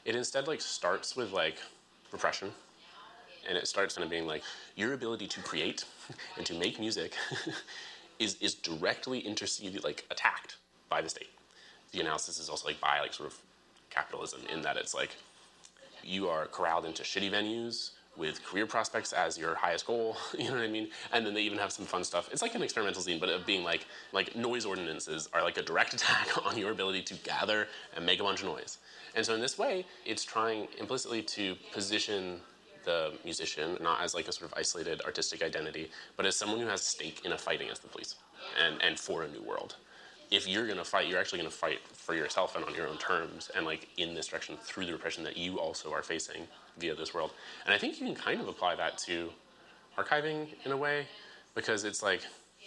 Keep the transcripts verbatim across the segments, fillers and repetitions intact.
It instead like starts with like repression, and it starts kind of being like your ability to create and to make music is is directly interceded, like attacked by the state. The analysis is also like by like sort of capitalism, in that it's like you are corralled into shitty venues with career prospects as your highest goal, you know what I mean? And then they even have some fun stuff. It's like an experimental zine, but of being like, like noise ordinances are like a direct attack on your ability to gather and make a bunch of noise. And so in this way, it's trying implicitly to position the musician not as like a sort of isolated artistic identity, but as someone who has stake in a fight against the police and, and for a new world. If you're going to fight, you're actually going to fight for yourself and on your own terms, and like in this direction through the repression that you also are facing via this world. And I think you can kind of apply that to archiving in a way, because it's like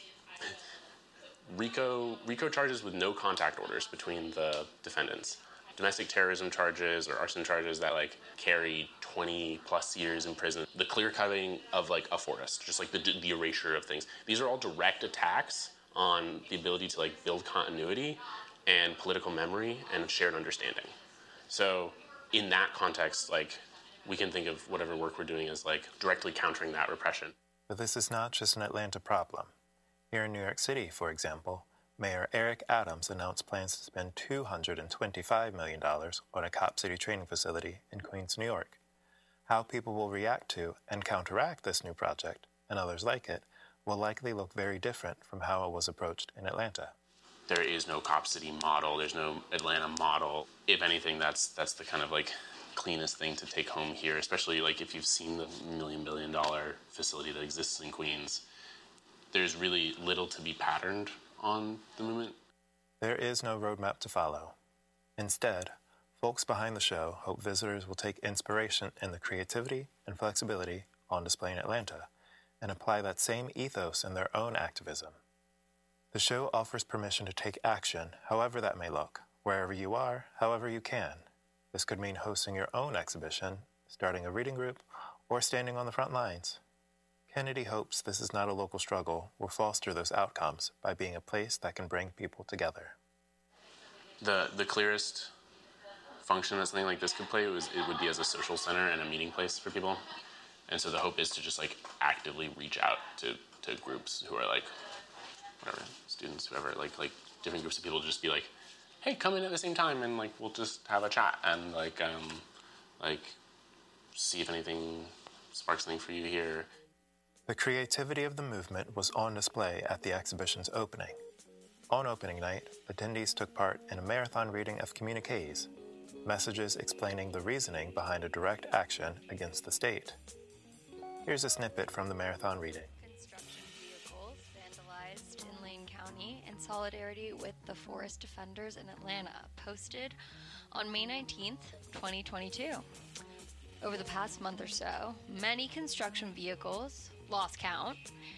RICO RICO charges with no contact orders between the defendants. Domestic terrorism charges or arson charges that like carry twenty plus years in prison. The clear cutting of like a forest, just like the, the erasure of things. These are all direct attacks on the ability to like build continuity and political memory and shared understanding. So in that context, like we can think of whatever work we're doing as like directly countering that repression. But this is not just an Atlanta problem. Here in New York City, for example, Mayor Eric Adams announced plans to spend two hundred twenty-five million dollars on a Cop City training facility in Queens, New York. How people will react to and counteract this new project, and others like it, will likely look very different from how it was approached in Atlanta. There is no Cop City model. There's no Atlanta model. If anything, that's that's the kind of like cleanest thing to take home here, especially like if you've seen the million billion dollar facility that exists in Queens. There's really little to be patterned on the movement. There is no roadmap to follow. Instead, folks behind the show hope visitors will take inspiration in the creativity and flexibility on display in Atlanta and apply that same ethos in their own activism. The show offers permission to take action, however that may look, wherever you are, however you can. This could mean hosting your own exhibition, starting a reading group, or standing on the front lines. Kennedy hopes this is not a local struggle will foster those outcomes by being a place that can bring people together. The the clearest function that something like this could play was it would be as a social center and a meeting place for people. And so the hope is to just like actively reach out to, to groups who are like, whatever, students, whoever, like like different groups of people, just be like, hey, come in at the same time and like we'll just have a chat and like um like see if anything sparks something for you here. The creativity of the movement was on display at the exhibition's opening. On opening night, attendees took part in a marathon reading of communiques, messages explaining the reasoning behind a direct action against the state. Here's a snippet from the marathon reading. Construction vehicles vandalized in Lane County in solidarity with the Forest Defenders in Atlanta, posted on May nineteenth, twenty twenty-two. Over the past month or so, many construction vehicles, lost count,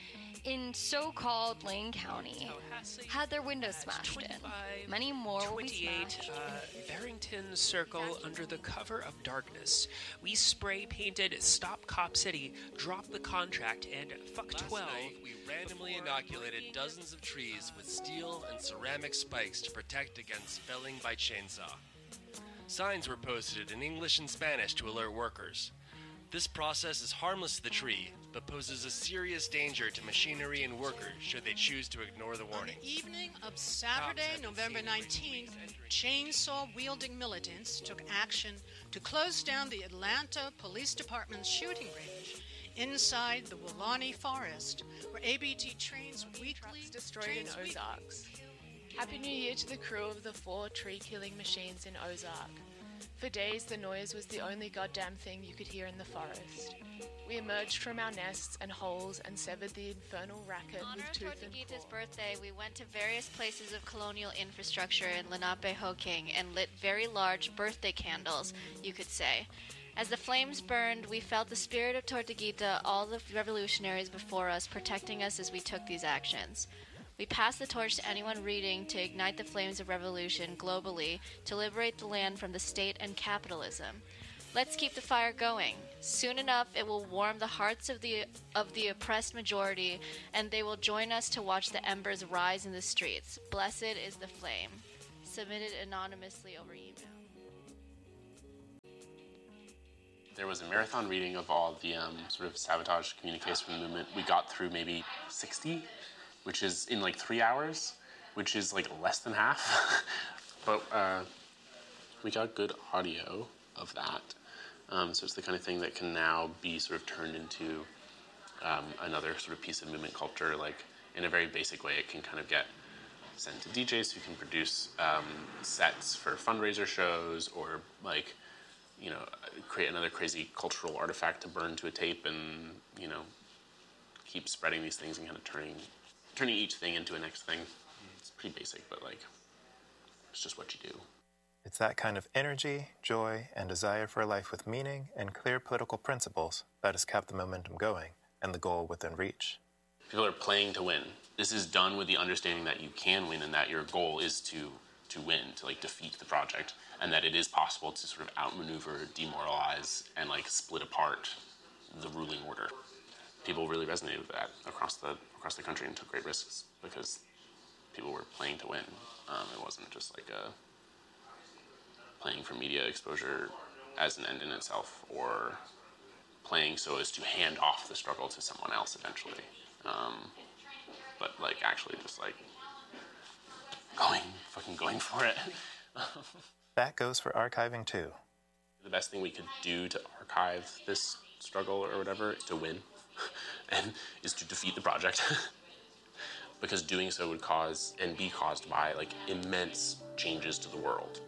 in so-called Lane County had their windows smashed in. Many more will be smashed. Uh, Barrington Circle under the cover of darkness. We spray painted Stop Cop City, Drop the Contract, and Fuck twelve. Last night, we randomly inoculated dozens of trees with steel and ceramic spikes to protect against felling by chainsaw. Signs were posted in English and Spanish to alert workers. This process is harmless to the tree, but poses a serious danger to machinery and workers should they choose to ignore the warning. On the evening of Saturday, November nineteenth, chainsaw-wielding militants took action to close down the Atlanta Police Department's shooting range inside the Willani Forest, where A B T trains weekly... destroyed in Ozarks. Happy New Year to the crew of the four tree-killing machines in Ozark. For days, the noise was the only goddamn thing you could hear in the forest. We emerged from our nests and holes and severed the infernal racket On with our tooth and Tortuguita's claw. birthday, we went to various places of colonial infrastructure in Lenape-Hoking and lit very large birthday candles, you could say. As the flames burned, we felt the spirit of Tortuguita, all the revolutionaries before us, protecting us as we took these actions. We passed the torch to anyone reading to ignite the flames of revolution globally, to liberate the land from the state and capitalism. Let's keep the fire going. Soon enough, it will warm the hearts of the of the oppressed majority, and they will join us to watch the embers rise in the streets. Blessed is the flame. Submitted anonymously over email. There was a marathon reading of all the um, sort of sabotage communiques from the movement. We got through maybe sixty, which is in like three hours, which is like less than half. But uh, we got good audio of that. Um, so it's the kind of thing that can now be sort of turned into um, another sort of piece of movement culture. Like in a very basic way, it can kind of get sent to D Js who can produce um, sets for fundraiser shows, or like, you know, create another crazy cultural artifact to burn to a tape, and, you know, keep spreading these things and kind of turning turning each thing into a next thing. It's pretty basic, but like, it's just what you do. It's that kind of energy, joy, and desire for a life with meaning and clear political principles that has kept the momentum going and the goal within reach. People are playing to win. This is done with the understanding that you can win and that your goal is to to win, to like defeat the project, and that it is possible to sort of outmaneuver, demoralize, and like split apart the ruling order. People really resonated with that across the across the country and took great risks because people were playing to win. Um, it wasn't just like a playing for media exposure as an end in itself, or playing so as to hand off the struggle to someone else eventually. Um, but like actually just like going, fucking going for it. That goes for archiving too. The best thing we could do to archive this struggle or whatever is to win, and is to defeat the project. Because doing so would cause, and be caused by, like immense changes to the world.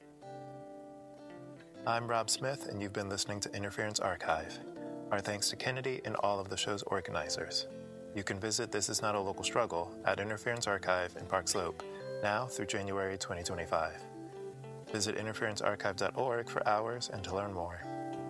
I'm Rob Smith, and you've been listening to Interference Archive. Our thanks to Kennedy and all of the show's organizers. You can visit This Is Not a Local Struggle at Interference Archive in Park Slope, now through January twenty twenty-five. Visit interference archive dot org for hours and to learn more.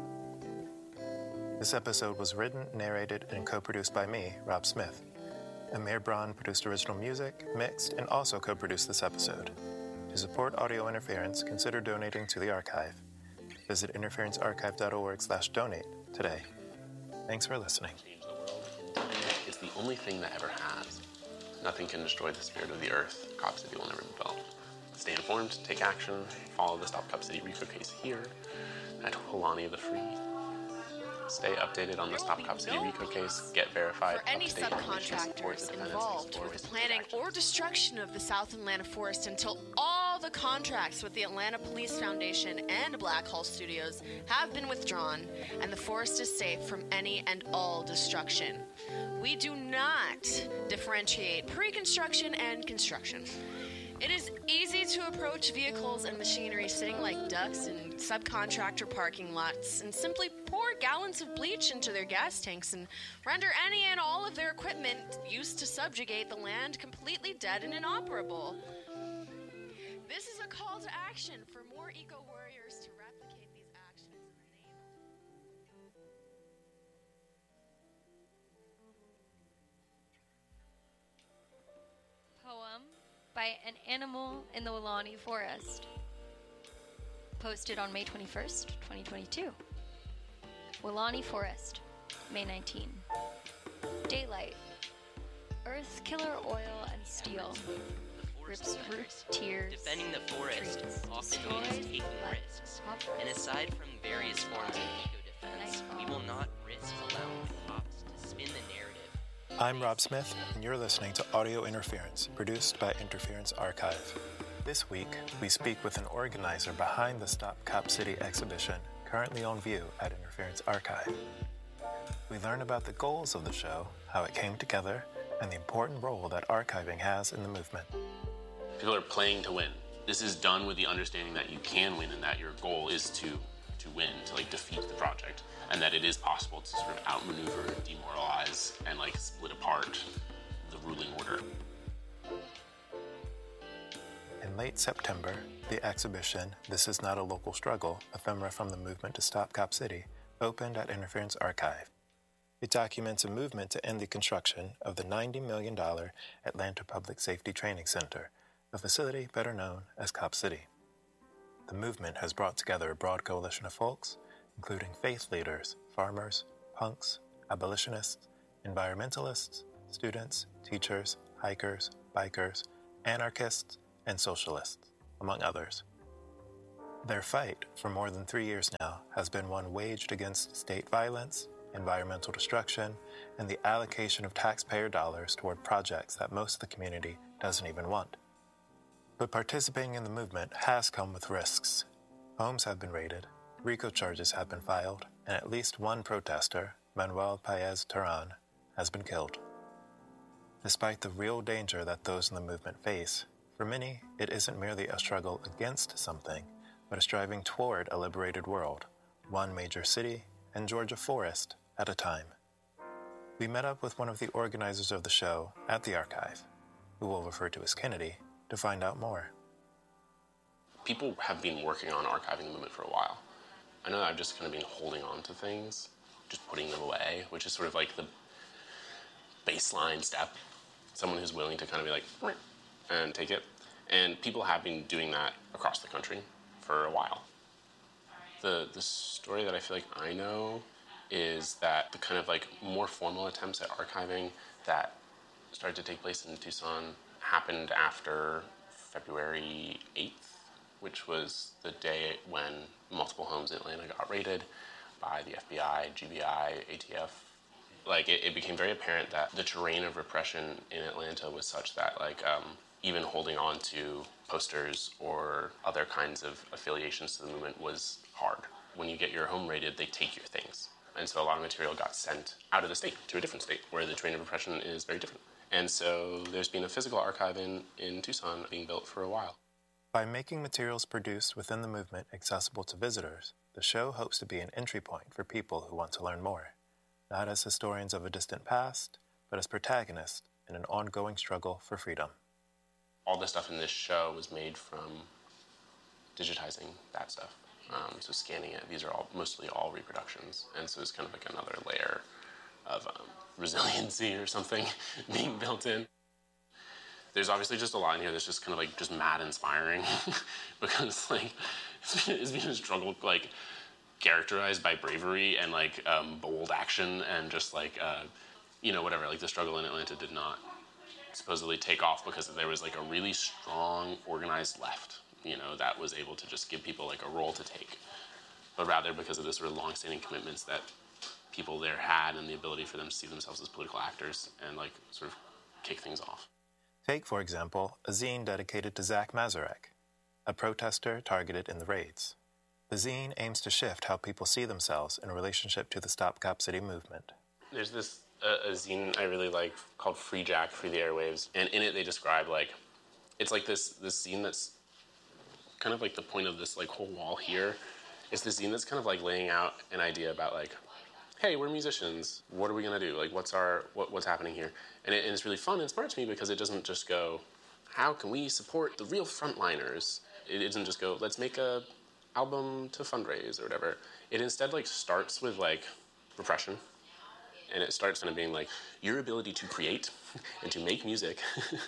This episode was written, narrated, and co-produced by me, Rob Smith. Amir Braun produced original music, mixed, and also co-produced this episode. To support audio interference, consider donating to the archive. Visit interference archive dot org slash donate today. Thanks for listening. Change the world. It's the only thing that ever has. Nothing can destroy the spirit of the earth. Cop City will never be built. Stay informed, take action, follow the Stop Cop City Rico case here at Holani of the Free. Stay updated on the Stop Cop City Rico case, get verified. For any subcontractors involved with the planning or destruction of the South Atlanta forest until all the contracts with the Atlanta Police Foundation and Black Hole Studios have been withdrawn and the forest is safe from any and all destruction. We do not differentiate pre-construction and construction. It is easy to approach vehicles and machinery sitting like ducks in subcontractor parking lots and simply pour gallons of bleach into their gas tanks and render any and all of their equipment used to subjugate the land completely dead and inoperable. This is a call to action for more eco-warriors to replicate these actions in the name of... Poem by an animal in the Weelaunee Forest. Posted on May twenty-first, twenty twenty-two. Weelaunee Forest, May nineteenth. Daylight. Earth killer oil and steel. Rips root tears. Defending the forest trees, often destroys means taking life, risks. copper, And aside from various forms of eco-defense, we will not risk allowing the cops to spin the narrative. I'm Rob Smith, and you're listening to Audio Interference, produced by Interference Archive. This week, we speak with an organizer behind the Stop Cop City exhibition, currently on view at Interference Archive. We learn about the goals of the show, how it came together, and the important role that archiving has in the movement. People are playing to win. This is done with the understanding that you can win and that your goal is to to win, to like defeat the project, and that it is possible to sort of outmaneuver, demoralize, and like split apart the ruling order. In late September, the exhibition This Is Not a Local Struggle, Ephemera from the Movement to Stop Cop City, opened at Interference Archive. It documents a movement to end the construction of the ninety million dollars Atlanta Public Safety Training Center, a facility better known as Cop City. The movement has brought together a broad coalition of folks, including faith leaders, farmers, punks, abolitionists, environmentalists, students, teachers, hikers, bikers, anarchists, and socialists, among others. Their fight, for more than three years now, has been one waged against state violence, environmental destruction, and the allocation of taxpayer dollars toward projects that most of the community doesn't even want. But participating in the movement has come with risks. Homes have been raided, RICO charges have been filed, and at least one protester, Manuel Paez Terán, has been killed. Despite the real danger that those in the movement face, for many, it isn't merely a struggle against something, but a striving toward a liberated world, one major city and Georgia forest at a time. We met up with one of the organizers of the show at the archive, who we'll refer to as Kennedy, to find out more. People have been working on archiving the movement for a while. I know I've just kind of been holding on to things, just putting them away, which is sort of like the baseline step. Someone who's willing to kind of be like, and take it. And people have been doing that across the country for a while. The the story that I feel like I know is that the kind of like more formal attempts at archiving that started to take place in Tucson happened after February eighth, which was the day when multiple homes in Atlanta got raided by the F B I, G B I, A T F. Like, it, it became very apparent that the terrain of repression in Atlanta was such that, like, um, even holding on to posters or other kinds of affiliations to the movement was hard. When you get your home raided, they take your things. And so a lot of material got sent out of the state to a different state where the terrain of repression is very different. And so there's been a physical archive in, in Tucson being built for a while. By making materials produced within the movement accessible to visitors, the show hopes to be an entry point for people who want to learn more, not as historians of a distant past, but as protagonists in an ongoing struggle for freedom. All the stuff in this show was made from digitizing that stuff. Um, so scanning it, these are all mostly all reproductions. And so it's kind of like another layer of um, resiliency or something being built in. There's obviously just a lot in here that's just kind of like just mad inspiring because like it's been, it's been a struggle like characterized by bravery and like um, bold action and just like uh, you know whatever, like the struggle in Atlanta did not supposedly take off because there was like a really strong organized left, you know, that was able to just give people like a role to take, but rather because of the sort of long-standing commitments that people there had and the ability for them to see themselves as political actors and like sort of kick things off. Take, for example, a zine dedicated to Zach Mazurek, a protester targeted in the raids. The zine aims to shift how people see themselves in relationship to the Stop Cop City movement. There's this uh, a zine I really like called Free Jack, Free the Airwaves, and in it they describe like, it's like this this zine that's kind of like the point of this like whole wall here. It's this zine that's kind of like laying out an idea about like, hey, we're musicians. What are we gonna do? Like, what's our what, what's happening here? And, it, and it's really fun and smart to me because it doesn't just go, how can we support the real frontliners? It doesn't just go, let's make a album to fundraise or whatever. It instead like starts with like repression, and it starts kind of being like your ability to create and to make music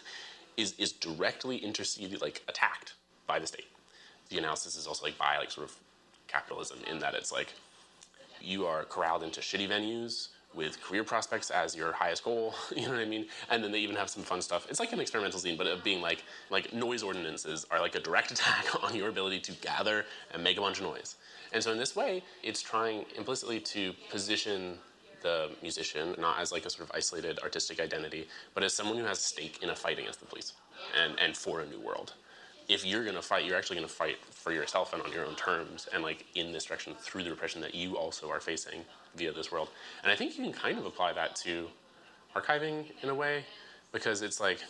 is is directly interceded like attacked by the state. The analysis is also like by like sort of capitalism in that it's like you are corralled into shitty venues with career prospects as your highest goal, you know what I mean? And then they even have some fun stuff. It's like an experimental zine, but of being like, like noise ordinances are like a direct attack on your ability to gather and make a bunch of noise. And so in this way, it's trying implicitly to position the musician not as like a sort of isolated artistic identity, but as someone who has a stake in a fight against the police and, and for a new world. If you're gonna fight, you're actually gonna fight for yourself and on your own terms and like in this direction through the repression that you also are facing via this world. And I think you can kind of apply that to archiving in a way, because it's like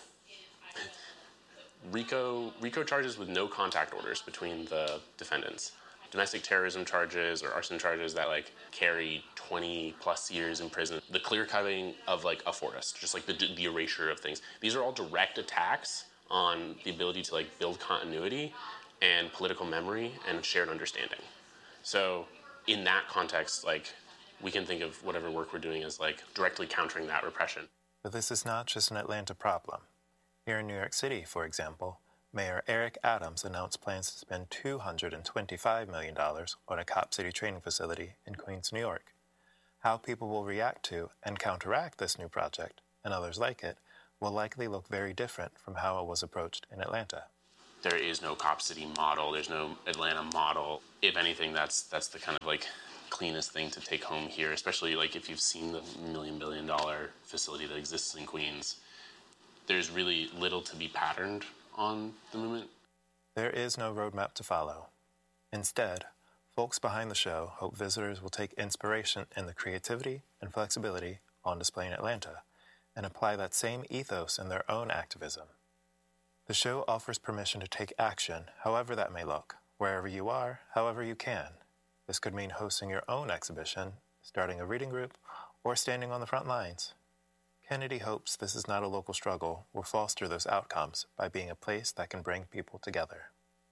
RICO, RICO charges with no contact orders between the defendants. Domestic terrorism charges or arson charges that like carry twenty plus years in prison. The clear cutting of like a forest, just like the, the erasure of things. These are all direct attacks on the ability to like build continuity and political memory and shared understanding. So in that context, like we can think of whatever work we're doing as like directly countering that repression. But this is not just an Atlanta problem. Here in New York City, for example, Mayor Eric Adams announced plans to spend two hundred twenty-five million dollars on a Cop City training facility in Queens, New York. How people will react to and counteract this new project, and others like it, will likely look very different from how it was approached in Atlanta. there is no Cop City model, there's no Atlanta model. If anything, that's that's the kind of like cleanest thing to take home here, especially like if you've seen the million billion dollar facility that exists in Queens. There's really little to be patterned on the movement. There is no roadmap to follow. Instead, folks behind the show hope visitors will take inspiration in the creativity and flexibility on display in Atlanta and apply that same ethos in their own activism. The show offers permission to take action, however that may look, wherever you are, however you can. This could mean hosting your own exhibition, starting a reading group, or standing on the front lines. Kennedy hopes this is not a local struggle will foster those outcomes by being a place that can bring people together.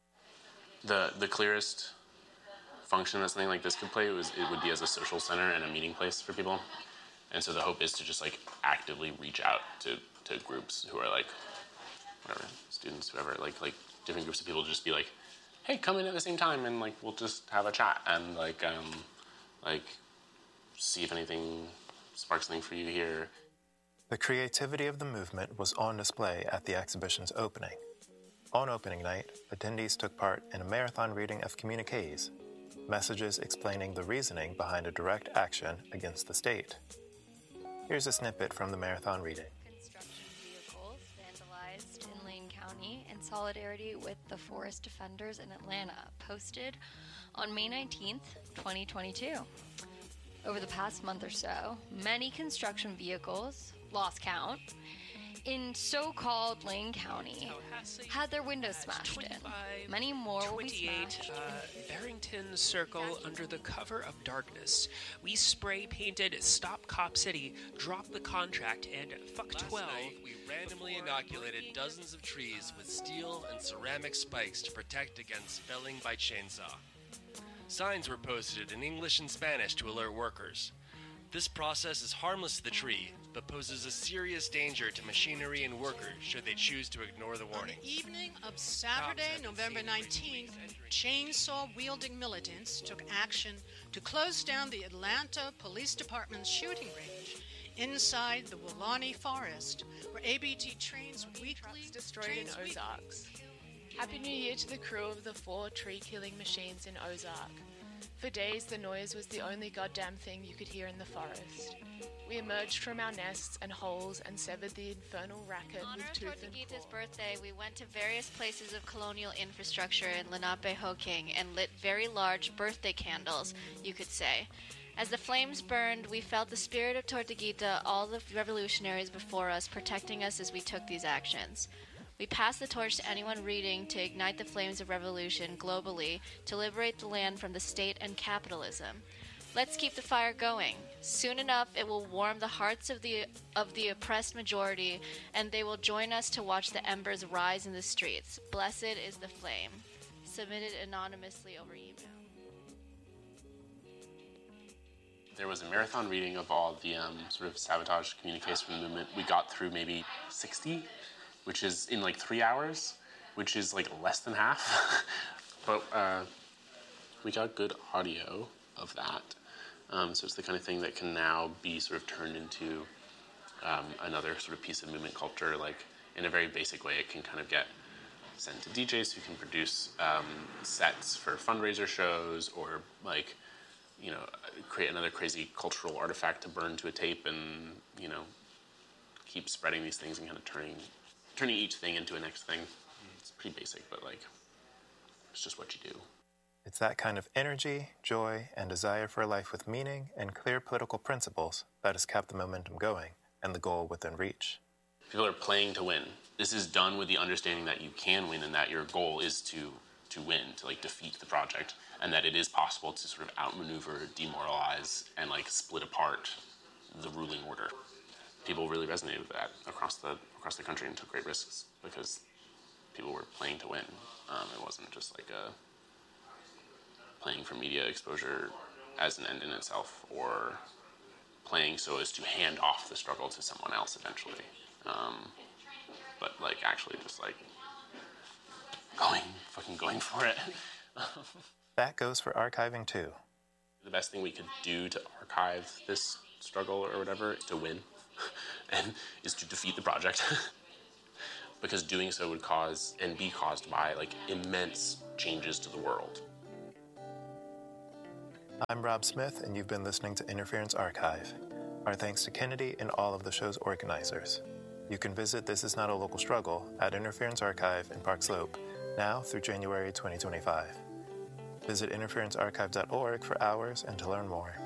The the clearest function that something like this could play was it would be as a social center and a meeting place for people. And so the hope is to just like actively reach out to, to groups who are like, whatever, students, whoever, like like different groups of people, to just be like, hey, come in at the same time and like we'll just have a chat and like um like see if anything sparks something for you here. The creativity of the movement was on display at the exhibition's opening. On opening night, attendees took part in a marathon reading of communiques, messages explaining the reasoning behind a direct action against the state. Here's a snippet from the marathon reading. Construction vehicles vandalized in Lane County in solidarity with the Forest Defenders in Atlanta, posted on May nineteenth, twenty twenty-two. Over the past month or so, many construction vehicles, lost count, in so-called Lane County had their windows smashed in. Many more will be smashed. Uh, Barrington Circle under the cover of darkness. We spray painted Stop Cop City, Drop the Contract, and Fuck Last twelve. night, we randomly inoculated dozens of trees with steel and ceramic spikes to protect against felling by chainsaw. Signs were posted in English and Spanish to alert workers. This process is harmless to the tree, but poses a serious danger to machinery and workers should they choose to ignore the warning. On the evening of Saturday, November nineteenth, chainsaw-wielding militants took action to close down the Atlanta Police Department's shooting range inside the Wilani Forest, where A B T trains weekly Trucks destroyed trains in weekly. Ozarks. Happy New Year to the crew of the four tree-killing machines in Ozark. For days, the noise was the only goddamn thing you could hear in the forest. We emerged from our nests and holes and severed the infernal racket In honor with of tooth and Tortuguita's claw. birthday, we went to various places of colonial infrastructure in Lenape-Hoking and lit very large birthday candles, you could say. As the flames burned, we felt the spirit of Tortuguita, all the revolutionaries before us, protecting us as we took these actions. We passed the torch to anyone reading to ignite the flames of revolution globally to liberate the land from the state and capitalism. Let's keep the fire going. Soon enough, it will warm the hearts of the of the oppressed majority, and they will join us to watch the embers rise in the streets. Blessed is the flame. Submitted anonymously over email. There was a marathon reading of all the um, sort of sabotage communiques from the movement. We got through maybe sixty, which is in like three hours, which is like less than half. But uh, we got good audio of that. Um, so it's the kind of thing that can now be sort of turned into um, another sort of piece of movement culture. Like in a very basic way, it can kind of get sent to D Js who can produce um, sets for fundraiser shows, or like, you know, create another crazy cultural artifact to burn to a tape, and, you know, keep spreading these things and kind of turning turning each thing into a next thing. It's pretty basic, but like, it's just what you do. It's that kind of energy, joy, and desire for a life with meaning and clear political principles that has kept the momentum going and the goal within reach. People are playing to win. This is done with the understanding that you can win and that your goal is to to win, to like defeat the project, and that it is possible to sort of outmaneuver, demoralize, and like split apart the ruling order. People really resonated with that across the across the country and took great risks because people were playing to win. Um, it wasn't just like a playing for media exposure as an end in itself, or playing so as to hand off the struggle to someone else eventually. Um, but like actually just like going, fucking going for it. That goes for archiving too. The best thing we could do to archive this struggle or whatever is to win, and is to defeat the project. because doing so would cause and be caused by like immense changes to the world. I'm Rob Smith, and you've been listening to Interference Archive. Our thanks to Kennedy and all of the show's organizers. You can visit This Is Not a Local Struggle at Interference Archive in Park Slope, now through January twenty twenty-five. Visit interference archive dot org for hours and to learn more.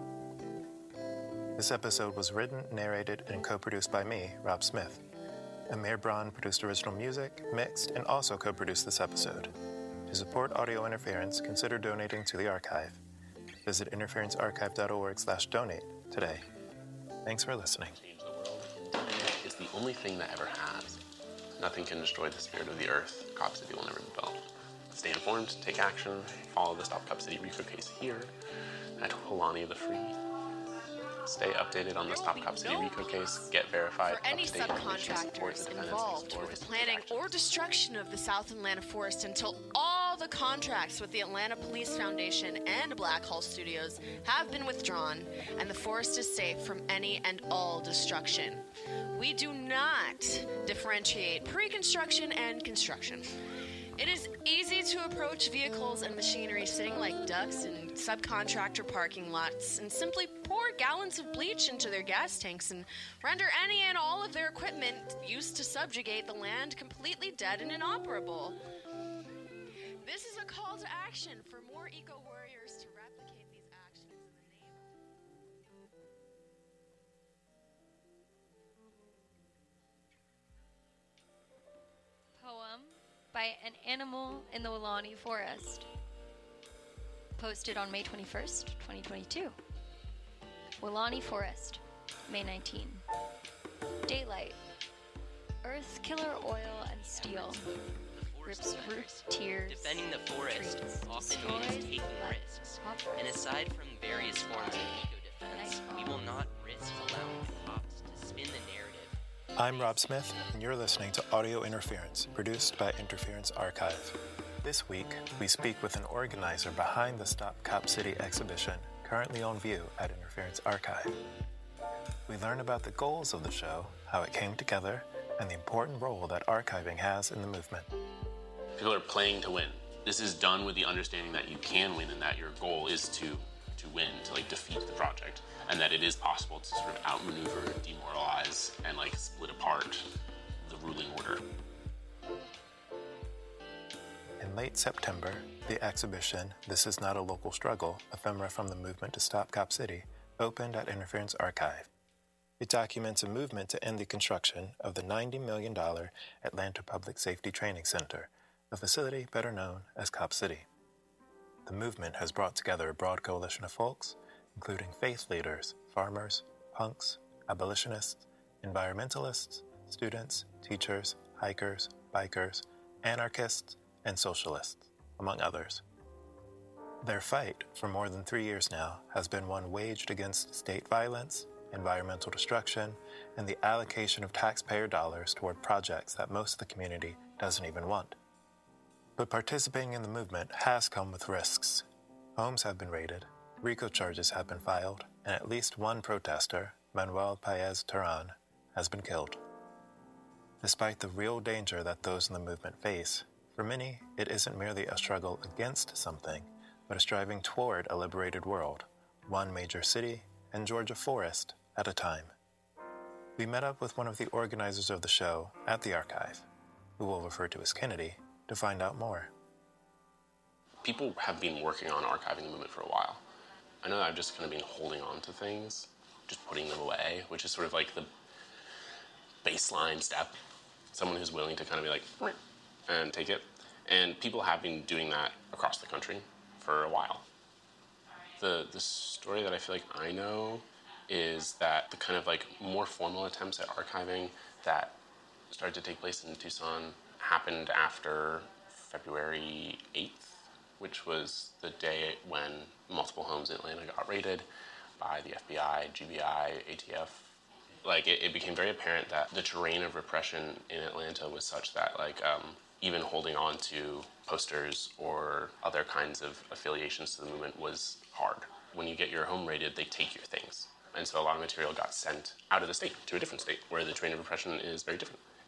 This episode was written, narrated, and co-produced by me, Rob Smith. Amir Braun produced original music, mixed, and also co-produced this episode. To support audio interference, consider donating to the archive. Visit interference archive dot org slash donate today. Thanks for listening. Change the world. It's the only thing that ever has. Nothing can destroy the spirit of the earth. Cop City will never be built. Stay informed, take action, follow the Stop Cop City RICO case here at Holani the Free. Stay updated on the Stop Cop City RICO case. Get verified. For any subcontractors involved with the planning or destruction of the South Atlanta forest until all the contracts with the Atlanta Police Foundation and Black Hall Studios have been withdrawn and the forest is safe from any and all destruction. We do not differentiate pre-construction and construction. It is easy to approach vehicles and machinery sitting like ducks in subcontractor parking lots and simply pour gallons of bleach into their gas tanks and render any and all of their equipment used to subjugate the land completely dead and inoperable. This is a call to action for more eco-warriors to replicate these actions in the name of... Poem by an animal in the Weelaunee Forest. Posted on May twenty-first, twenty twenty-two. Weelaunee Forest, May nineteenth. Daylight. Earth killer oil and steel. Rips root tears. Defending the forest trees. often Destroys means taking risks. Hopper. And aside from various forms of eco-defense, we will not risk allowing cops to spin the narrative. I'm Rob Smith, and you're listening to Audio Interference, produced by Interference Archive. This week, we speak with an organizer behind the Stop Cop City exhibition, currently on view at Interference Archive. We learn about the goals of the show, how it came together, and the important role that archiving has in the movement. People are playing to win. This is done with the understanding that you can win and that your goal is to to win, to like defeat the project, and that it is possible to sort of outmaneuver, demoralize, and like split apart the ruling order. In late September, the exhibition, This Is Not a Local Struggle, Ephemera from the Movement to Stop Cop City, opened at Interference Archive. It documents a movement to end the construction of the ninety million dollars Atlanta Public Safety Training Center, a facility better known as Cop City. The movement has brought together a broad coalition of folks, including faith leaders, farmers, punks, abolitionists, environmentalists, students, teachers, hikers, bikers, anarchists, and socialists, among others. Their fight, for more than three years now, has been one waged against state violence, environmental destruction, and the allocation of taxpayer dollars toward projects that most of the community doesn't even want. But participating in the movement has come with risks. Homes have been raided, RICO charges have been filed, and at least one protester, Manuel Paez Terán, has been killed. Despite the real danger that those in the movement face, for many, it isn't merely a struggle against something, but a striving toward a liberated world, one major city and Georgia forest at a time. We met up with one of the organizers of the show at the archive, who we'll refer to as Kennedy, to find out more. People have been working on archiving the movement for a while. I know I've just kind of been holding on to things, just putting them away, which is sort of like the baseline step. Someone who's willing to kind of be like, and take it. And people have been doing that across the country for a while. The the story that I feel like I know is that the kind of like more formal attempts at archiving that started to take place in Tucson happened after February eighth, which was the day when multiple homes in Atlanta got raided by the F B I, G B I, A T F. Like, it, it became very apparent that the terrain of repression in Atlanta was such that, like, um, even holding on to posters or other kinds of affiliations to the movement was hard. When you get your home raided, they take your things. And so a lot of material got sent out of the state to a different state where the terrain of repression is very different.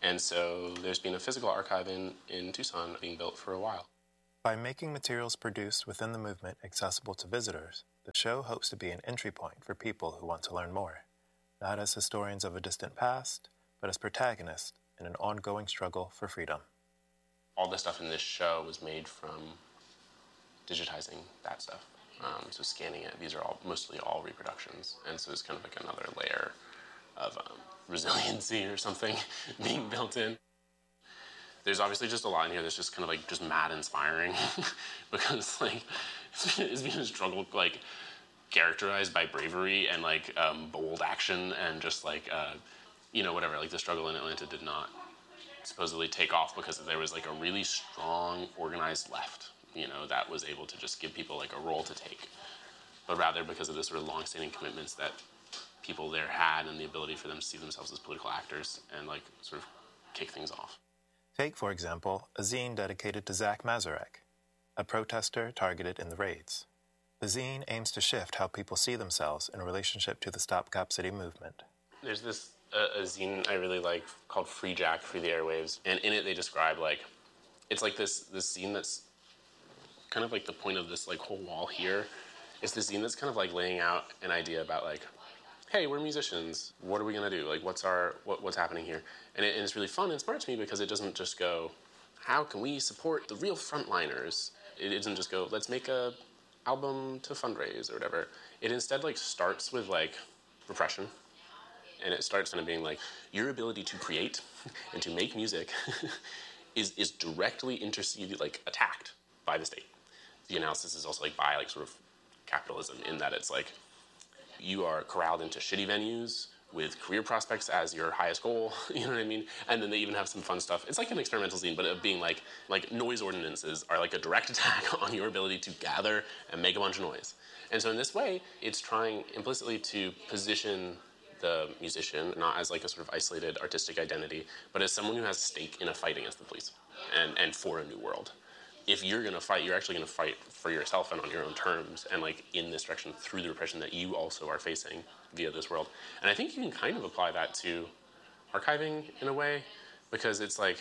And so there's been a physical archive in, in Tucson being built for a while. By making materials produced within the movement accessible to visitors, the show hopes to be an entry point for people who want to learn more, not as historians of a distant past, but as protagonists in an ongoing struggle for freedom. All the stuff in this show was made from digitizing that stuff. Um, so scanning it, these are all mostly all reproductions. And so it's kind of like another layer of um, resiliency or something being built in. There's obviously just a lot in here that's just kind of like just mad inspiring because like it's been, it's been a struggle like characterized by bravery and like um, bold action and just like uh, you know whatever, like the struggle in Atlanta did not supposedly take off because there was like a really strong organized left, you know, that was able to just give people like a role to take, but rather because of the sort of long-standing commitments that people there had and the ability for them to see themselves as political actors and like sort of kick things off. Take, for example, a zine dedicated to Zach Mazurek, a protester targeted in the raids. The zine aims to shift how people see themselves in relationship to the Stop Cop City movement. There's this uh, a zine I really like called Free Jack, Free the Airwaves, and in it they describe like, it's like this, this zine that's kind of like the point of this like whole wall here. It's this zine that's kind of like laying out an idea about like, hey, we're musicians. What are we gonna do? Like, what's our what, what's happening here? And, it, and it's really fun and smart to me because it doesn't just go, how can we support the real frontliners? It doesn't just go, let's make a album to fundraise or whatever. It instead like starts with like repression, and it starts kind of being like your ability to create and to make music is is directly interceded like attacked by the state. The analysis is also like by like sort of capitalism in that it's like, you are corralled into shitty venues with career prospects as your highest goal, you know what I mean? And then they even have some fun stuff. It's like an experimental zine, but of being like, like noise ordinances are like a direct attack on your ability to gather and make a bunch of noise. And so in this way, it's trying implicitly to position the musician not as like a sort of isolated artistic identity, but as someone who has a stake in a fight against the police and, and for a new world. If you're going to fight, you're actually going to fight for yourself and on your own terms and like in this direction through the repression that you also are facing via this world. And I think you can kind of apply that to archiving in a way, because it's like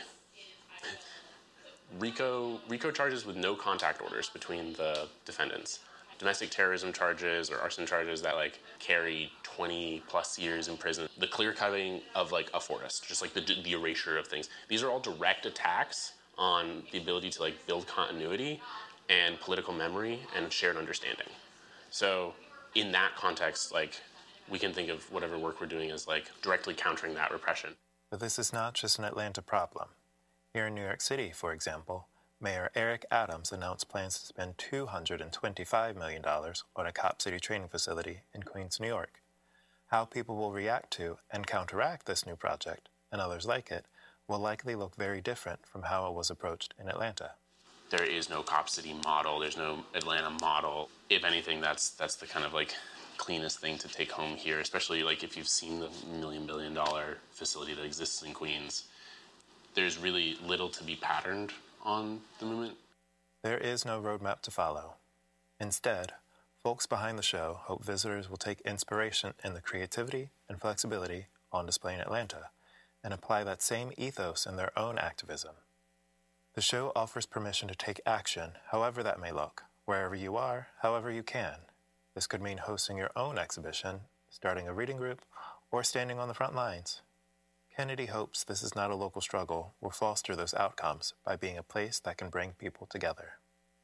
RICO, RICO charges with no contact orders between the defendants. Domestic terrorism charges or arson charges that like carry twenty plus years in prison. The clear cutting of like a forest, just like the, the erasure of things. These are all direct attacks on the ability to like build continuity and political memory and shared understanding. So in that context, like we can think of whatever work we're doing as like directly countering that repression. But this is not just an Atlanta problem. Here in New York City, for example, Mayor Eric Adams announced plans to spend two hundred twenty-five million dollars on a Cop City training facility in Queens, New York. How people will react to and counteract this new project, and others like it, will likely look very different from how it was approached in Atlanta. There is no Cop City model. There's no Atlanta model. If anything, that's that's the kind of like cleanest thing to take home here, especially like if you've seen the million billion dollar facility that exists in Queens. There's really little to be patterned on the movement. There is no roadmap to follow. Instead, folks behind the show hope visitors will take inspiration in the creativity and flexibility on display in Atlanta and apply that same ethos in their own activism. The show offers permission to take action, however that may look, wherever you are, however you can. This could mean hosting your own exhibition, starting a reading group, or standing on the front lines. Kennedy hopes this is not a local struggle will foster those outcomes by being a place that can bring people together.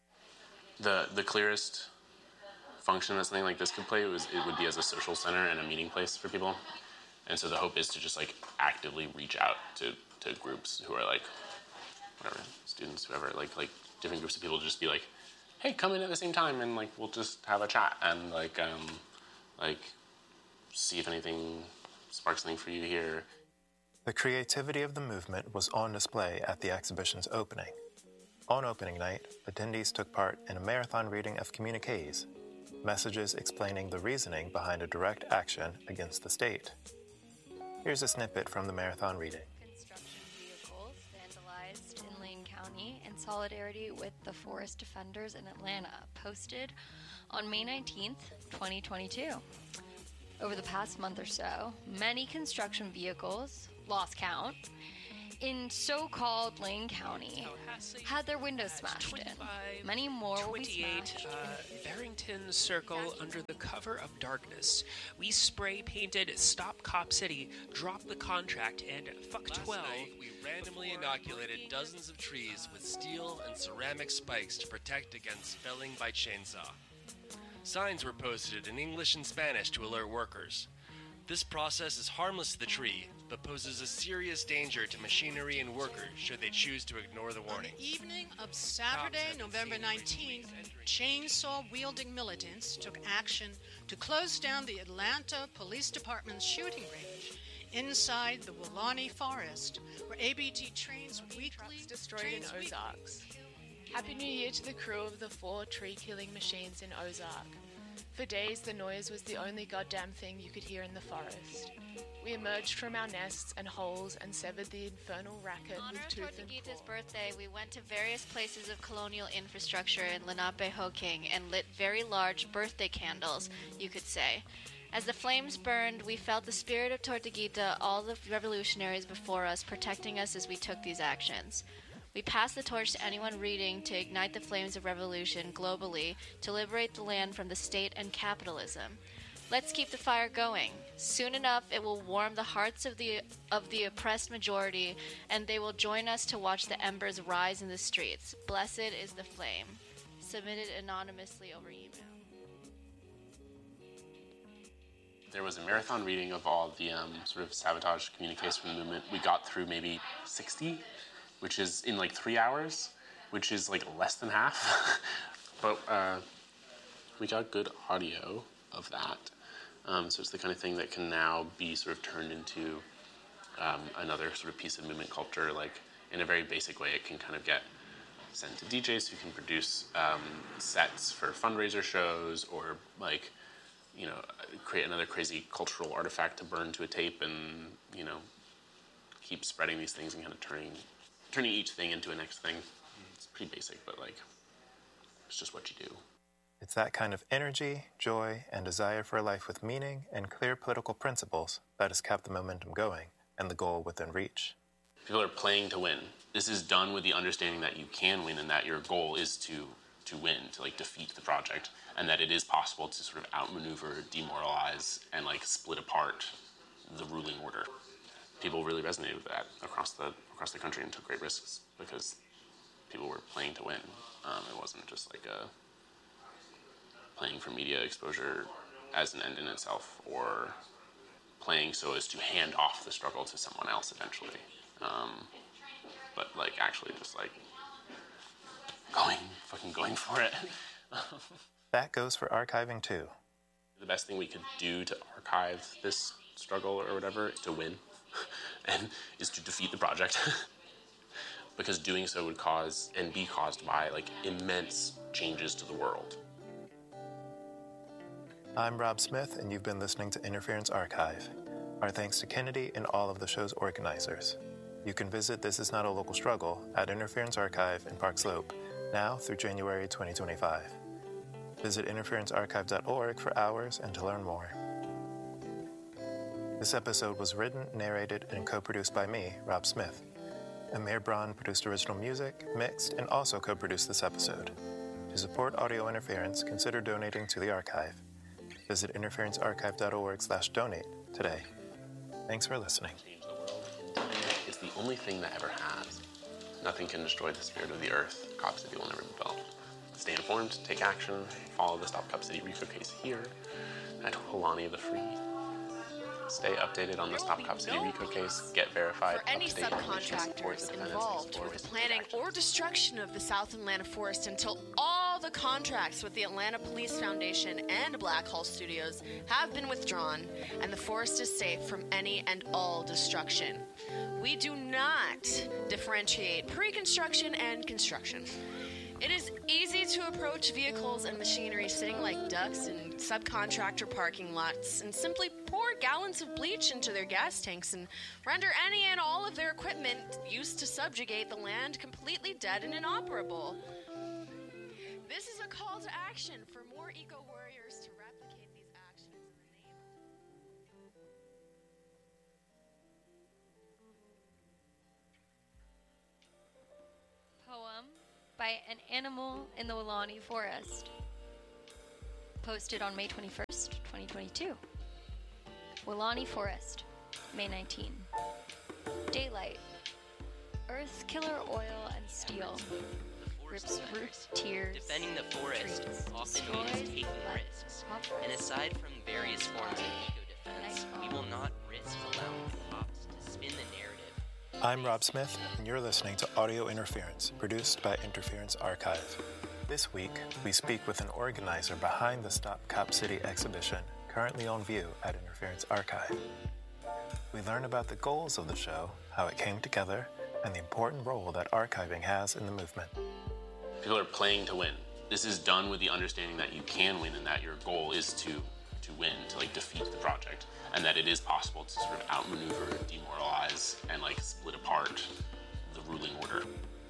The the clearest function that something like this could play was it would be as a social center and a meeting place for people. And so the hope is to just like actively reach out to, to groups who are like, whatever, students, whoever, like like different groups of people, just be like, hey, come in at the same time and like we'll just have a chat and like um like see if anything sparks something for you here. The creativity of the movement was on display at the exhibition's opening. On opening night, attendees took part in a marathon reading of communiques, messages explaining the reasoning behind a direct action against the state. Here's a snippet from the marathon reading. Construction vehicles vandalized in Lane County in solidarity with the forest defenders in Atlanta, posted on May nineteenth, twenty twenty-two. Over the past month or so, many construction vehicles, lost count, in so-called Lane County had their windows smashed in. Many more will be smashed. Uh, Barrington Circle under the cover of darkness. We spray painted Stop Cop City, drop the contract, and fuck twelve. Last night, we randomly inoculated dozens of trees with steel and ceramic spikes to protect against felling by chainsaw. Signs were posted in English and Spanish to alert workers. This process is harmless to the tree, but poses a serious danger to machinery and workers should they choose to ignore the warning. On the evening of Saturday, November nineteenth, chainsaw-wielding militants took action to close down the Atlanta Police Department's shooting range inside the Willani Forest, where A B T trains weekly destroyed in trains weekly. Ozarks. Happy New Year to the crew of the four tree-killing machines in Ozark. For days, the noise was the only goddamn thing you could hear in the forest. We emerged from our nests and holes and severed the infernal racket On with our tooth and Tortuguita's claw. birthday, we went to various places of colonial infrastructure in Lenape-Hoking and lit very large birthday candles, you could say. As the flames burned, we felt the spirit of Tortuguita, all the revolutionaries before us, protecting us as we took these actions. We passed the torch to anyone reading to ignite the flames of revolution globally to liberate the land from the state and capitalism. Let's keep the fire going. Soon enough, it will warm the hearts of the of the oppressed majority, and they will join us to watch the embers rise in the streets. Blessed is the flame. Submitted anonymously over email. There was a marathon reading of all the um, sort of sabotage communiques from the movement. We got through maybe sixty, which is in like three hours, which is like less than half. But uh, we got good audio of that. Um, so it's the kind of thing that can now be sort of turned into um, another sort of piece of movement culture. Like in a very basic way, it can kind of get sent to D Js who can produce um, sets for fundraiser shows, or like, you know, create another crazy cultural artifact to burn to a tape, and, you know, keep spreading these things and kind of turning turning each thing into a next thing. It's pretty basic, but like, it's just what you do. It's that kind of energy, joy, and desire for a life with meaning and clear political principles that has kept the momentum going and the goal within reach. People are playing to win. This is done with the understanding that you can win and that your goal is to to win, to like defeat the project, and that it is possible to sort of outmaneuver, demoralize, and like split apart the ruling order. People really resonated with that across the across the country and took great risks because people were playing to win. Um, it wasn't just like a playing for media exposure as an end in itself, or playing so as to hand off the struggle to someone else eventually. Um, but like actually just like going, fucking going for it. That goes for archiving too. The best thing we could do to archive this struggle or whatever is to win, and is to defeat the project. Because doing so would cause and be caused by like immense changes to the world. I'm Rob Smith, and you've been listening to Interference Archive. Our thanks to Kennedy and all of the show's organizers. You can visit This Is Not a Local Struggle at Interference Archive in Park Slope, now through January twenty twenty-five. Visit interference archive dot org for hours and to learn more. This episode was written, narrated, and co-produced by me, Rob Smith. Amir Braun produced original music, mixed, and also co-produced this episode. To support audio interference, consider donating to the archive. Visit interference archive dot org slash donate today. Thanks for listening. Change the world. It's the only thing that ever has. Nothing can destroy the spirit of the earth. Cop City will never be built. Stay informed, take action, follow the Stop Cop City Rico case here at Hulani the Free. Stay updated on the Stop Cop City Rico case, get verified. For any up-to-date information, support subcontractors the defendants, involved explore with the ways to planning take action. or destruction of the South Atlanta forest until all the contracts with the Atlanta Police Foundation and Black Hole Studios have been withdrawn and the forest is safe from any and all destruction. We do not differentiate pre-construction and construction. It is easy to approach vehicles and machinery sitting like ducks in subcontractor parking lots and simply pour gallons of bleach into their gas tanks and render any and all of their equipment used to subjugate the land completely dead and inoperable. This is a call to action for more eco-warriors to replicate these actions in the name of... by an animal in the Wilani Forest. Posted on May twenty-first, twenty twenty-two. Wilani Forest, May nineteenth. Daylight. Earth, killer oil, and steel. Rips root, tears, defending the forest trees. often Destroys means taking life. risks. And aside from various forms of eco-defense, we will not risk allowing cops to spin the narrative. I'm Rob Smith, and you're listening to Audio Interference, produced by Interference Archive. This week, we speak with an organizer behind the Stop Cop City exhibition, currently on view at Interference Archive. We learn about the goals of the show, how it came together, and the important role that archiving has in the movement. People are playing to win. This is done with the understanding that you can win and that your goal is to to win, to like defeat the project, and that it is possible to sort of outmaneuver, demoralize, and like split apart the ruling order.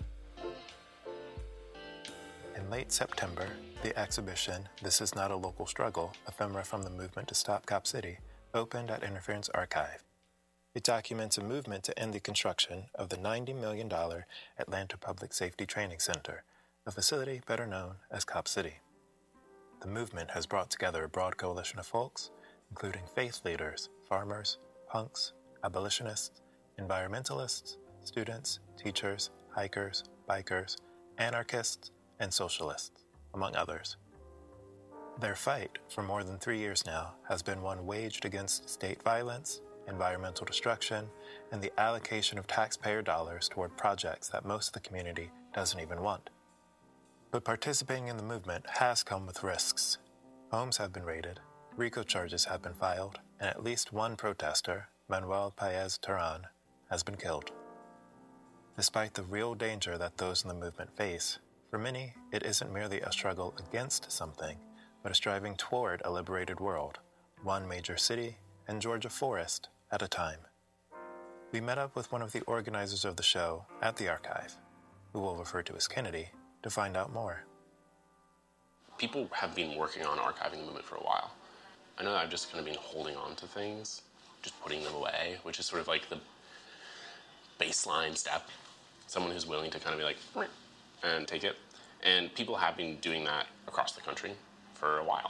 In late September, the exhibition, This Is Not a Local Struggle, Ephemera from the Movement to Stop Cop City, opened at Interference Archive. It documents a movement to end the construction of the ninety million dollars Atlanta Public Safety Training Center, a facility better known as Cop City. The movement has brought together a broad coalition of folks, including faith leaders, farmers, punks, abolitionists, environmentalists, students, teachers, hikers, bikers, anarchists, and socialists, among others. Their fight, for more than three years now, has been one waged against state violence, environmental destruction, and the allocation of taxpayer dollars toward projects that most of the community doesn't even want. But participating in the movement has come with risks. Homes have been raided, RICO charges have been filed, and at least one protester, Manuel Paez Terán, has been killed. Despite the real danger that those in the movement face, for many, it isn't merely a struggle against something, but a striving toward a liberated world, one major city and Georgia forest at a time. We met up with one of the organizers of the show at the archive, who we'll refer to as Kennedy, to find out more. People have been working on archiving the movement for a while. I know I've just kind of been holding on to things, just putting them away, which is sort of like the baseline step. Someone who's willing to kind of be like, and take it. And people have been doing that across the country for a while.